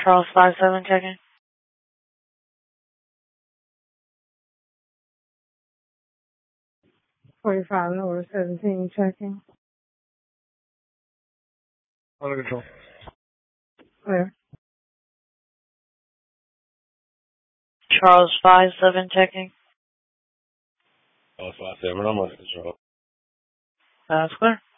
Charles 57 checking. 45 over 17 checking. Under control. Clear. Charles 57 checking. Charles 57, I'm under control. That's clear.